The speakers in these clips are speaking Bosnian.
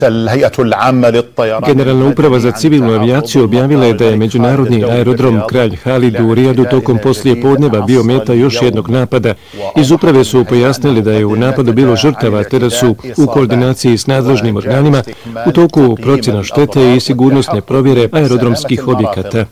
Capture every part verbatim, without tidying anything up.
Generalna uprava za civilnu avijaciju objavila je da je međunarodni aerodrom Kralj Halid u Rijadu tokom poslije podneva bio meta još jednog napada. Iz uprave su pojasnili da je u napadu bilo žrtava te da su u koordinaciji s nadležnim organima u toku procjena štete i sigurnosne provjere aerodromskih objekata.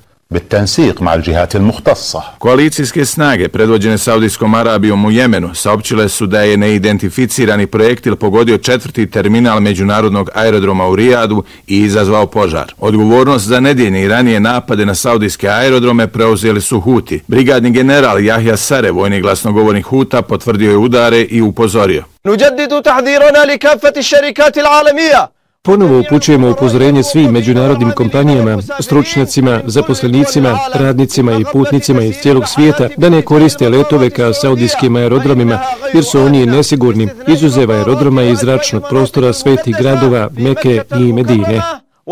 Koalicijske snage predvođene Saudijskom Arabijom u Jemenu saopćile su da je neidentificirani projektil pogodio četvrti terminal međunarodnog aerodroma u Rijadu i izazvao požar. Odgovornost za nedjeljne i ranije napade na saudijske aerodrome preuzeli su Huti. Brigadni general Jahja Sare, vojni glasnogovornik Huta, potvrdio je udare i upozorio. Ponovo upućujemo upozorenje svim međunarodnim kompanijama, stručnjacima, zaposlenicima, radnicima i putnicima iz cijelog svijeta da ne koriste letove ka saudijskim aerodromima jer su oni nesigurni, izuzev aerodroma i zračnog prostora svetih gradova Meke i Medine.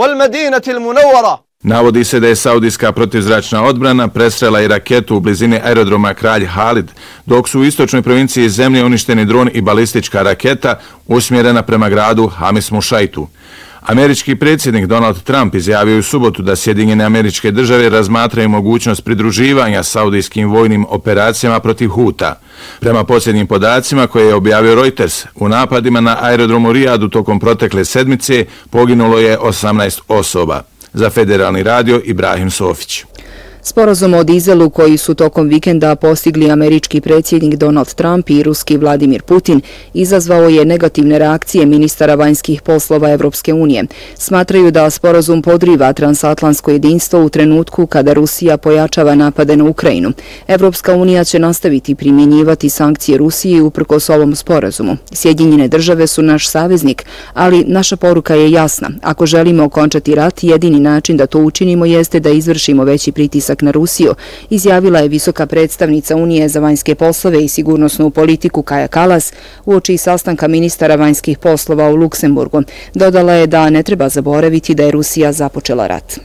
Navodi se da je saudijska protivzračna odbrana presrela i raketu u blizini aerodroma Kralj Halid, dok su u istočnoj provinciji zemlje uništeni dron i balistička raketa usmjerena prema gradu Hamis Mušajtu. Američki predsjednik Donald Trump izjavio je u subotu da Sjedinjene Američke Države razmatraju mogućnost pridruživanja saudijskim vojnim operacijama protiv Huta. Prema posljednjim podacima koje je objavio Reuters, u napadima na aerodromu Rijadu tokom protekle sedmice poginulo je osamnaest osoba. Za Federalni radio Ibrahim Sofić. Sporazum o dizelu koji su tokom vikenda postigli američki predsjednik Donald Trump i ruski Vladimir Putin izazvao je negativne reakcije ministara vanjskih poslova Evropske unije. Smatraju da sporazum podriva transatlantsko jedinstvo u trenutku kada Rusija pojačava napade na Ukrajinu. Evropska unija će nastaviti primjenjivati sankcije Rusiji uprkos ovom sporazumu. Sjedinjene države su naš saveznik, ali naša poruka je jasna. Ako želimo okončati rat, jedini način da to učinimo jeste da izvršimo veći pritisak na Rusiju, izjavila je visoka predstavnica Unije za vanjske poslove i sigurnosnu politiku Kaja Kallas uoči sastanka ministara vanjskih poslova u Luksemburgu. Dodala je da ne treba zaboraviti da je Rusija započela rat.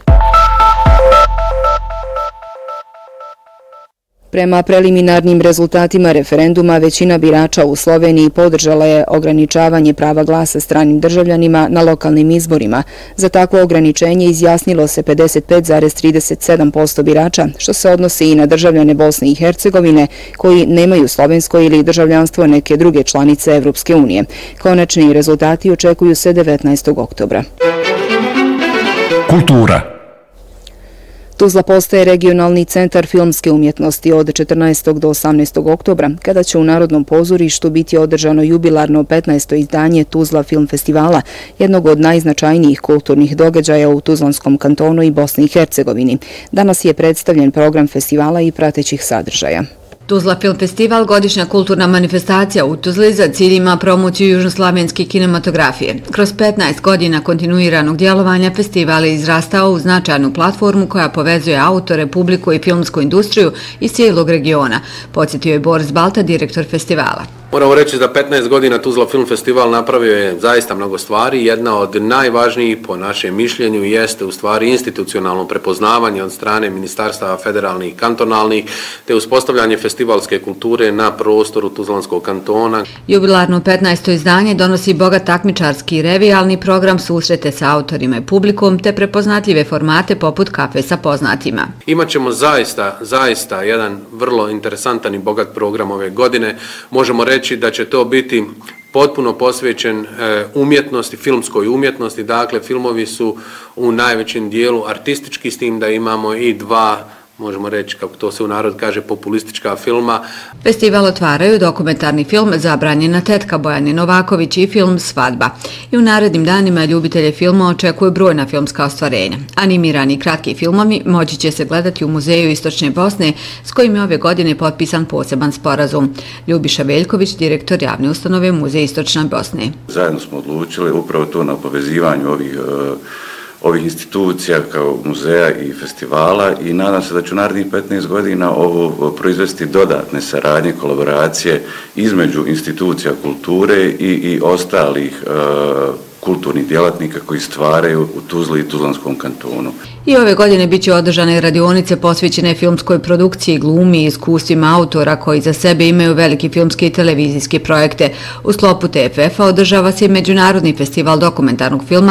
Prema preliminarnim rezultatima referenduma, većina birača u Sloveniji podržala je ograničavanje prava glasa stranim državljanima na lokalnim izborima. Za takvo ograničenje izjasnilo se pedeset pet zarez trideset sedam posto birača, što se odnosi i na državljane Bosne i Hercegovine koji nemaju slovensko ili državljanstvo neke druge članice Evropske unije. Konačni rezultati očekuju se devetnaestog oktobra. Kultura. Tuzla postaje regionalni centar filmske umjetnosti od četrnaestog do osamnaestog oktobra, kada će u Narodnom pozorištu biti održano jubilarno petnaesto izdanje Tuzla film festivala, jednog od najznačajnijih kulturnih događaja u Tuzlanskom kantonu i Bosni i Hercegovini. Danas je predstavljen program festivala i pratećih sadržaja. Tuzla film festival, godišnja kulturna manifestacija u Tuzli za cilj ima promociju južnoslavenske kinematografije. Kroz petnaest godina kontinuiranog djelovanja festival je izrastao u značajnu platformu koja povezuje autore, publiku i filmsku industriju iz cijelog regiona, podsjetio je Boris Balta, direktor festivala. Moramo reći da petnaest godina Tuzla film festival napravio je zaista mnogo stvari. Jedna od najvažnijih po našem mišljenju jeste u stvari institucionalno prepoznavanje od strane ministarstava federalnih i kantonalnih te uspostavljanje festivalske kulture na prostoru Tuzlanskog kantona. Jubilarno petnaesto izdanje donosi bogat takmičarski i revijalni program, susrete sa autorima i publikom te prepoznatljive formate poput kafe sa poznatima. Imaćemo zaista, zaista jedan vrlo interesantan i bogat program ove godine. Možemo reći da će to biti potpuno posvećen umjetnosti, filmskoj umjetnosti. Dakle, filmovi su u najvećem dijelu artistički, s tim da imamo i dva, možemo reći, kako to se u narod kaže, populistička filma. Festival otvaraju dokumentarni film Zabranjena tetka Bojane Novaković i film Svadba. I u narednim danima ljubitelje filma očekuju brojna filmska ostvarenja. Animirani kratki filmovi moći će se gledati u Muzeju Istočne Bosne, s kojim je ove godine potpisan poseban sporazum. Ljubiša Veljković, direktor javne ustanove Muzej Istočne Bosne. Zajedno smo odlučili upravo to na povezivanju ovih ovih institucija kao muzeja i festivala i nadam se da ću narednih petnaest godina ovo proizvesti dodatne saradnje, kolaboracije između institucija kulture i, i ostalih e, kulturnih djelatnika koji stvaraju u Tuzli i Tuzlanskom kantonu. I ove godine bit će održane radionice posvećene filmskoj produkciji, glumi i iskustvima autora koji za sebe imaju veliki filmski i televizijski projekte. U sklopu T F F-a održava se i Međunarodni festival dokumentarnog filma